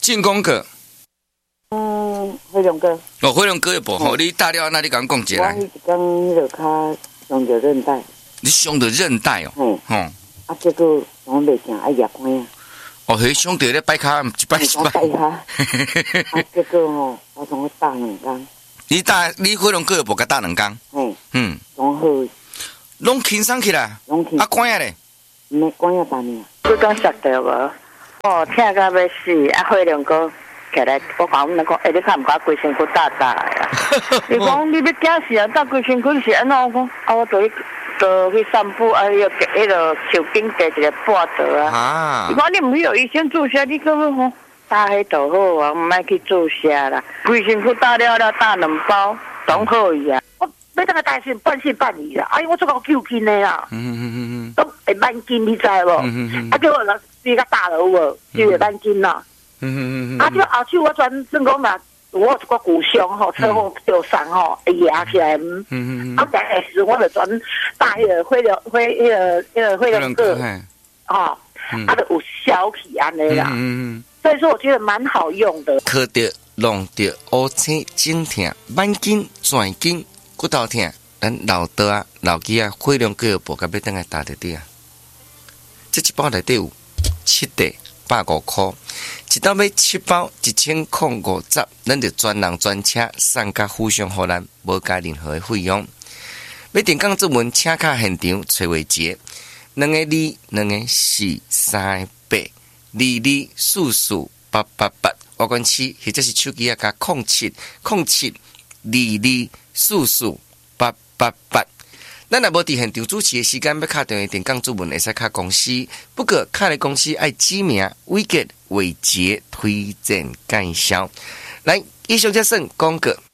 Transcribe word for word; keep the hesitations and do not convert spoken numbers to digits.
进攻哥。 嗯，辉龙哥。 哦，辉龙哥的无吼，你大了那你敢讲一下？ 我迄一天迄个脚伤着韧带。 你伤着韧带哦？嗯。吼。 啊，结果我袂行，爱压关啊。 哦，迄伤着咧摆骹，一摆一摆。 摆骹。啊，结果吼，我从我打两工。你打你辉龙哥无甲打两工？ 嘿。 嗯。 拢好。 拢轻松起来。 拢轻。 啊，关啊咧？ 没关啊，打你。 你讲摔着无？哦，疼到要死！啊，辉龙哥。起来，我讲阮讲，哎，你看唔敢规身躯打打来啊？伊讲你要惊死啊，打规身躯是安怎？我讲啊，我就去就去散步，啊，迄个迄个手筋地一个半折啊。伊讲你唔去有医生注射，你根本讲打迄就好啊，唔爱去注射啦。规身躯打了了，打两包，总好伊啊。我要当个担心半信半疑啦，哎，我做够救筋的啦。嗯嗯嗯嗯。都会慢筋，你知无？嗯嗯嗯。啊，叫我人比较大了有无？就会慢筋啦。嗯嗯嗯，啊！就后手我转正讲嘛，我有一个骨伤吼，车祸受伤吼，会压起来。嗯嗯嗯。啊，但是我就转打迄个灰流灰迄个迄个灰流个，哦，啊，就有消起安尼啦。嗯嗯。所以说，我觉得蛮好用的。 靠着弄着乌青颈痛、慢筋、转筋、骨头痛，咱老倒啊、老鸡啊、灰流个无甲要等来打得滴啊。这一包内底有七袋。百五块，一到买七包一千空五十，咱就专人专车送甲互相互咱，无加任何的费用。要电讲作文，请卡现场崔伟杰，两个二，两个四，三个八，二二四四八八八，我管七，或者是手机啊加空七空七二二四四八八八。咱若无伫现场主持的时间，要敲电话电讲主文，会使敲公司。不过敲的公司爱指名伟杰伟杰推荐介绍。来，以上这算广告。